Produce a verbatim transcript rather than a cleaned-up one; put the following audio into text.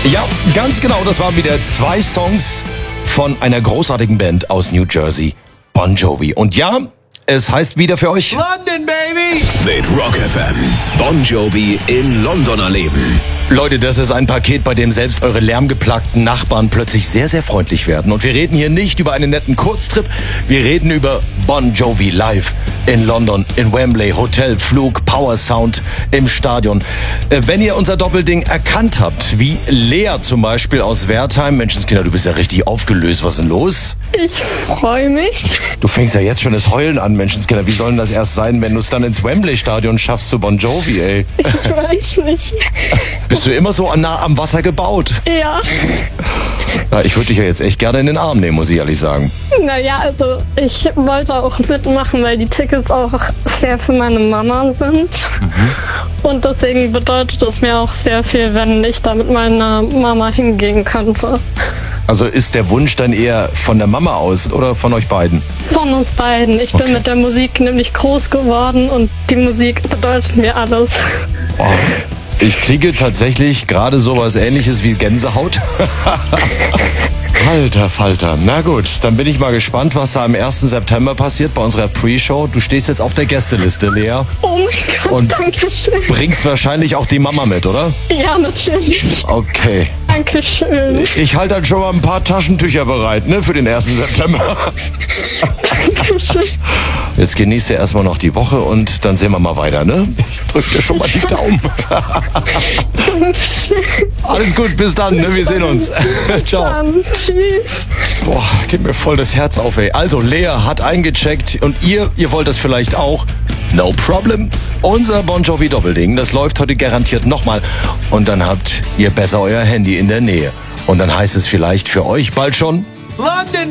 Ja, ganz genau. Das waren wieder zwei Songs von einer großartigen Band aus New Jersey, Bon Jovi. Und ja, es heißt wieder für euch London, baby! Mit Rock F M. Bon Jovi in London erleben. Leute, das ist ein Paket, bei dem selbst eure lärmgeplagten Nachbarn plötzlich sehr, sehr freundlich werden. Und wir reden hier nicht über einen netten Kurztrip, wir reden über Bon Jovi live in London, in Wembley, Hotel, Flug, Power Sound im Stadion. Äh, wenn ihr unser Doppelding erkannt habt, wie Lea zum Beispiel aus Wertheim, Menschenskinder, du bist ja richtig aufgelöst, was ist denn los? Ich freue mich. Du fängst ja jetzt schon das Heulen an, Menschenskinder. Wie soll denn das erst sein, wenn du es dann ins Wembley-Stadion schaffst zu Bon Jovi, ey? Ich weiß nicht. Bist du immer so nah am Wasser gebaut? Ja. Ja, ich würde dich ja jetzt echt gerne in den Arm nehmen, muss ich ehrlich sagen. Naja, also ich wollte auch mitmachen, weil die Tickets auch sehr für meine Mama sind. Mhm. Und deswegen bedeutet es mir auch sehr viel, wenn ich da mit meiner Mama hingehen könnte. Also ist der Wunsch dann eher von der Mama aus oder von euch beiden? Von uns beiden. Ich Okay. bin mit der Musik nämlich groß geworden und die Musik bedeutet mir alles. Oh, ich kriege tatsächlich gerade sowas Ähnliches wie Gänsehaut. Alter Falter. Na gut, dann bin ich mal gespannt, was da am ersten September passiert bei unserer Pre-Show. Du stehst jetzt auf der Gästeliste, Lea. Oh mein Gott, Und danke schön. bringst wahrscheinlich auch die Mama mit, oder? Ja, natürlich. Okay. Danke schön. Ich halte dann schon mal ein paar Taschentücher bereit, ne, für den ersten September. Danke schön. Jetzt genießt ihr erstmal noch die Woche und dann sehen wir mal weiter, ne? Ich drück dir schon mal die Daumen. Alles gut, bis dann, ne? Wir sehen uns. Ciao. Dann, tschüss. Boah, geht mir voll das Herz auf, ey. Also, Lea hat eingecheckt und ihr, ihr wollt das vielleicht auch. No problem. Unser Bon Jovi Doppelding, das läuft heute garantiert nochmal. Und dann habt ihr besser euer Handy in der Nähe. Und dann heißt es vielleicht für euch bald schon London,